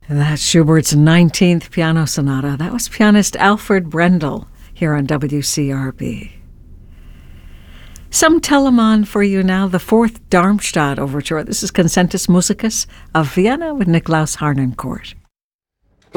That's Schubert's 19th Piano Sonata. That was pianist Alfred Brendel here on WCRB. Some Telemann for you now, the fourth Darmstadt Overture. This is Concentus Musicus of Vienna with Niklaus Harnoncourt.